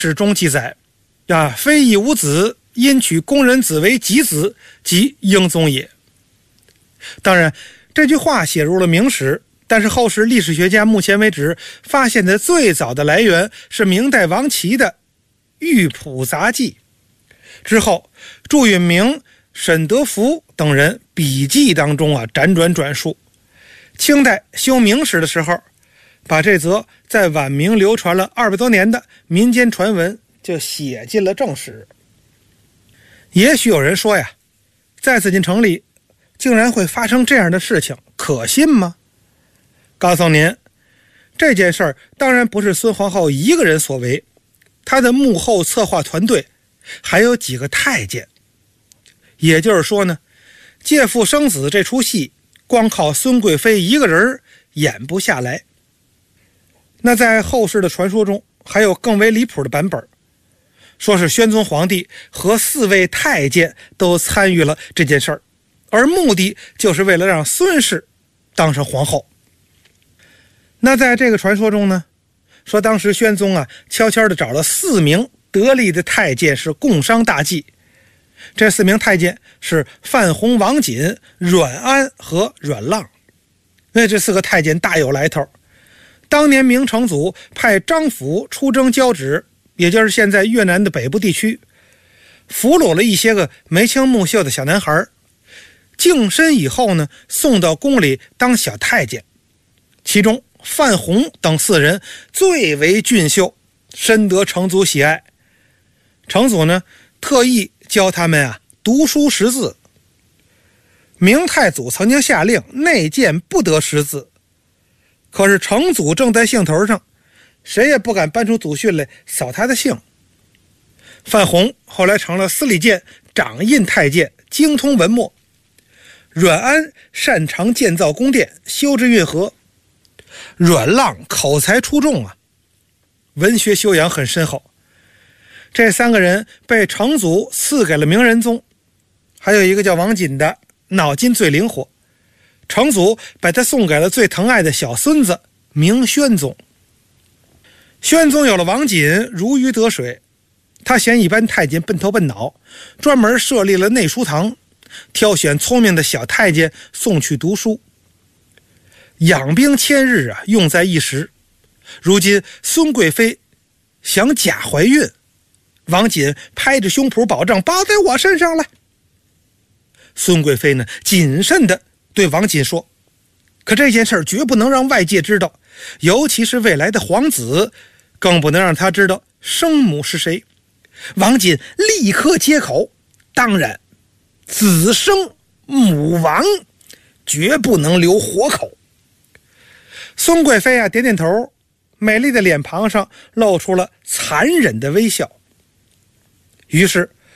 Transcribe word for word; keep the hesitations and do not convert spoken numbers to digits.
史中记载啊，非义无子，因取宫人子为己子，即英宗也。当然，这句话写入了明史，但是后世历史学家目前为止发现的最早的来源是明代王琦的《玉谱杂记》，之后祝允明、沈德福等人笔记当中啊辗转转述。清代修明史的时候，把这则在晚明流传了二百多年的民间传闻就写进了正史。也许有人说呀，在紫禁城里竟然会发生这样的事情，可信吗？告诉您，这件事儿当然不是孙皇后一个人所为，她的幕后策划团队还有几个太监。也就是说呢，借腹生子这出戏光靠孙贵妃一个人演不下来。那在后世的传说中还有更为离谱的版本，说是宣宗皇帝和四位太监都参与了这件事儿，而目的就是为了让孙氏当上皇后。那在这个传说中呢，说当时宣宗啊悄悄地找了四名得力的太监是共商大计。这四名太监是范弘、王瑾、阮安和阮浪。那这四个太监大有来头。当年明成祖派张辅出征交趾，也就是现在越南的北部地区，俘虏了一些个眉清目秀的小男孩，净身以后呢，送到宫里当小太监。其中范弘等四人最为俊秀，深得成祖喜爱。成祖呢特意教他们啊读书识字。明太祖曾经下令内监不得识字，可是成祖正在兴头上，谁也不敢搬出祖训来扫他的兴。范弘后来成了司礼监掌印太监，精通文墨。阮安擅长建造宫殿，修治运河。阮浪口才出众啊，文学修养很深厚。这三个人被成祖赐给了明仁宗。还有一个叫王瑾的，脑筋最灵活，成祖把他送给了最疼爱的小孙子明宣宗。宣宗有了王瑾如鱼得水，他嫌一般太监笨头笨脑，专门设立了内书堂，挑选聪明的小太监送去读书。养兵千日啊，用在一时。如今孙贵妃想假怀孕，王瑾拍着胸脯保证包在我身上了。孙贵妃呢谨慎地对王瑾说，可这件事绝不能让外界知道，尤其是未来的皇子，更不能让他知道生母是谁。王瑾立刻接口，当然子生母亡，绝不能留活口。孙贵妃啊点点头，美丽的脸庞上露出了残忍的微笑。于是